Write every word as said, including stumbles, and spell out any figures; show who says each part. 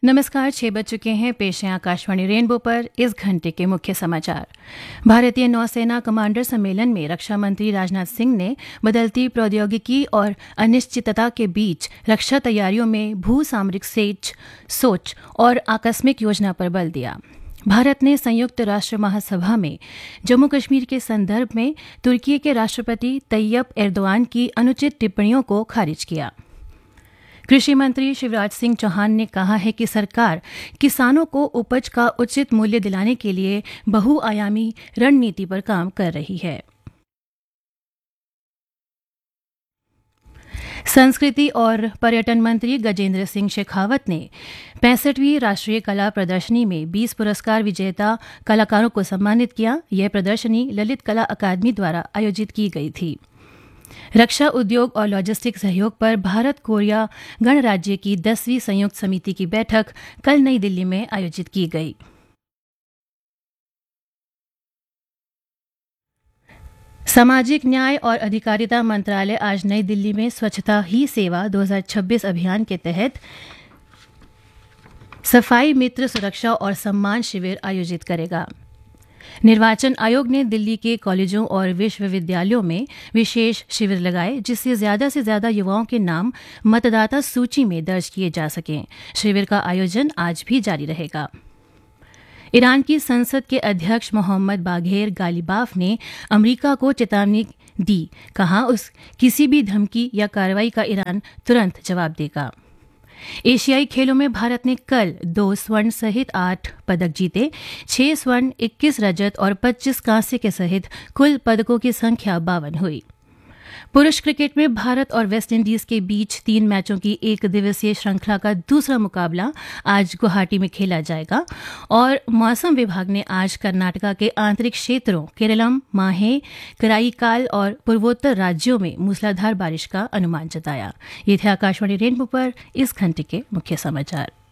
Speaker 1: नमस्कार। छह बज चुके हैं। पेश हैं आकाशवाणी रेनबो पर इस घंटे के मुख्य समाचार। भारतीय नौसेना कमांडर सम्मेलन में रक्षा मंत्री राजनाथ सिंह ने बदलती प्रौद्योगिकी और अनिश्चितता के बीच रक्षा तैयारियों में भू सामरिक सेच सोच और आकस्मिक योजना पर बल दिया। भारत ने संयुक्त राष्ट्र महासभा में जम्मू कश्मीर के संदर्भ में तुर्की के राष्ट्रपति तैयब एर्दोआन की अनुचित टिप्पणियों को खारिज किया। कृषि मंत्री शिवराज सिंह चौहान ने कहा है कि सरकार किसानों को उपज का उचित मूल्य दिलाने के लिए बहुआयामी रणनीति पर काम कर रही है। संस्कृति और पर्यटन मंत्री गजेंद्र सिंह शेखावत ने पैंसठवीं राष्ट्रीय कला प्रदर्शनी में बीस पुरस्कार विजेता कलाकारों को सम्मानित किया। यह प्रदर्शनी ललित कला अकादमी द्वारा आयोजित की गई थी। रक्षा उद्योग और लॉजिस्टिक सहयोग पर भारत कोरिया गणराज्य की दसवीं संयुक्त समिति की बैठक कल नई दिल्ली में आयोजित की गई। सामाजिक न्याय और अधिकारिता मंत्रालय आज नई दिल्ली में स्वच्छता ही सेवा दो हज़ार छब्बीस अभियान के तहत सफाई मित्र सुरक्षा और सम्मान शिविर आयोजित करेगा। निर्वाचन आयोग ने दिल्ली के कॉलेजों और विश्वविद्यालयों में विशेष शिविर लगाए, जिससे ज्यादा से ज्यादा युवाओं के नाम मतदाता सूची में दर्ज किए जा सकें। शिविर का आयोजन आज भी जारी रहेगा। ईरान की संसद के अध्यक्ष मोहम्मद बाघेर गालिबाफ ने अमेरिका को चेतावनी दी। कहा, उस किसी भी धमकी या कार्रवाई का ईरान तुरंत जवाब देगा। एशियाई खेलों में भारत ने कल दो स्वर्ण सहित आठ पदक जीते। छह स्वर्ण, इक्कीस रजत और पच्चीस कांस्य के सहित कुल पदकों की संख्या बावन हुई। पुरुष क्रिकेट में भारत और वेस्टइंडीज के बीच तीन मैचों की एक दिवसीय श्रृंखला का दूसरा मुकाबला आज गुवाहाटी में खेला जाएगा। और मौसम विभाग ने आज कर्नाटका के आंतरिक क्षेत्रों केरलम, माहे, कराईकाल और पूर्वोत्तर राज्यों में मूसलाधार बारिश का अनुमान जताया। ये थे आकाशवाणी रेनबो पर इस घंटे के मुख्य समाचार।